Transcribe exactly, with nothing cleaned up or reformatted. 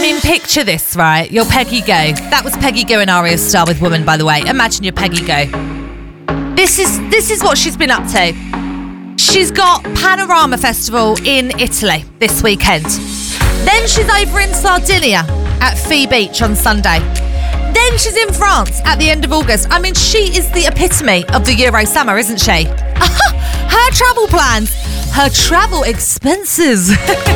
mean, picture this, right? You're Peggy Go. That was Peggy Go in Arya Star with Woman, by the way. Imagine you're Peggy Go. This is this is what she's been up to. She's got Panorama Festival in Italy this weekend. Then she's over in Sardinia at Fee Beach on Sunday. Then she's in France at the end of August. I mean, she is the epitome of the Euro summer, isn't she? Her travel plans, her travel expenses.